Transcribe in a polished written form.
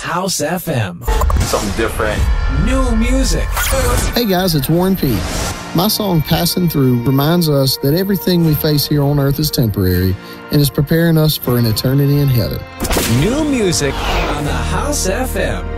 House FM. Something different. New music. Hey guys, it's Warren P. My song Passing Through reminds us that everything we face here on earth is temporary and is preparing us for an eternity in heaven. New music on the House FM.